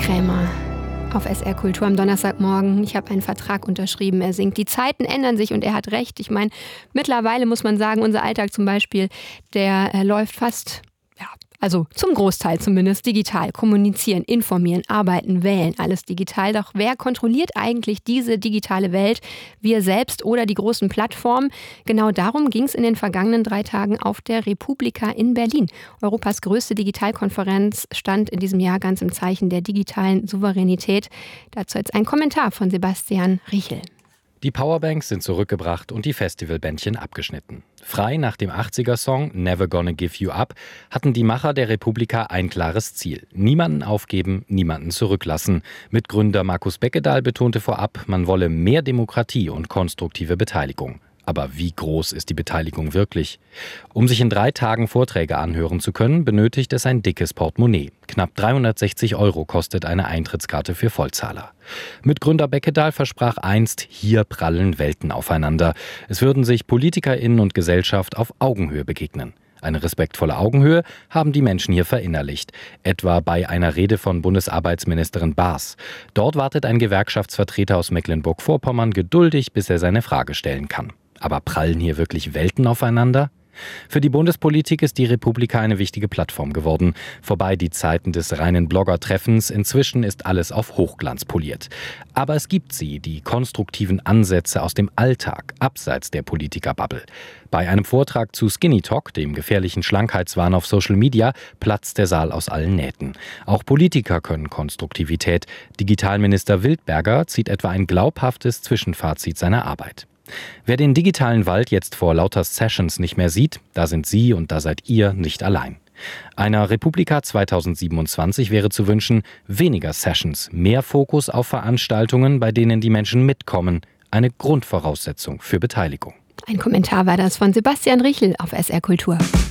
Krämer auf SR Kultur am Donnerstagmorgen. Ich habe einen Vertrag unterschrieben. Er singt, die Zeiten ändern sich und er hat recht. Ich meine, mittlerweile muss man sagen, unser Alltag zum Beispiel, der läuft fast, also zum Großteil zumindest, digital. Kommunizieren, informieren, arbeiten, wählen, alles digital. Doch wer kontrolliert eigentlich diese digitale Welt? Wir selbst oder die großen Plattformen? Genau darum ging es in den vergangenen 3 Tagen auf der Republika in Berlin. Europas größte Digitalkonferenz stand in diesem Jahr ganz im Zeichen der digitalen Souveränität. Dazu jetzt ein Kommentar von Sebastian Riechel. Die Powerbanks sind zurückgebracht und die Festivalbändchen abgeschnitten. Frei nach dem 80er-Song Never Gonna Give You Up hatten die Macher der Republika ein klares Ziel. Niemanden aufgeben, niemanden zurücklassen. Mitgründer Markus Beckedahl betonte vorab, man wolle mehr Demokratie und konstruktive Beteiligung. Aber wie groß ist die Beteiligung wirklich? Um sich in 3 Tagen Vorträge anhören zu können, benötigt es ein dickes Portemonnaie. Knapp 360 € kostet eine Eintrittskarte für Vollzahler. Mitgründer Beckedahl versprach einst, hier prallen Welten aufeinander. Es würden sich PolitikerInnen und Gesellschaft auf Augenhöhe begegnen. Eine respektvolle Augenhöhe haben die Menschen hier verinnerlicht. Etwa bei einer Rede von Bundesarbeitsministerin Baas. Dort wartet ein Gewerkschaftsvertreter aus Mecklenburg-Vorpommern geduldig, bis er seine Frage stellen kann. Aber prallen hier wirklich Welten aufeinander? Für die Bundespolitik ist die Republika eine wichtige Plattform geworden. Vorbei die Zeiten des reinen Blogger-Treffens. Inzwischen ist alles auf Hochglanz poliert. Aber es gibt sie, die konstruktiven Ansätze aus dem Alltag, abseits der Politiker-Bubble. Bei einem Vortrag zu Skinny Talk, dem gefährlichen Schlankheitswahn auf Social Media, platzt der Saal aus allen Nähten. Auch Politiker können Konstruktivität. Digitalminister Wildberger zieht etwa ein glaubhaftes Zwischenfazit seiner Arbeit. Wer den digitalen Wald jetzt vor lauter Sessions nicht mehr sieht, da sind Sie und da seid ihr nicht allein. Einer Republika 2027 wäre zu wünschen, weniger Sessions, mehr Fokus auf Veranstaltungen, bei denen die Menschen mitkommen, eine Grundvoraussetzung für Beteiligung. Ein Kommentar war das von Sebastian Riechel auf SR Kultur.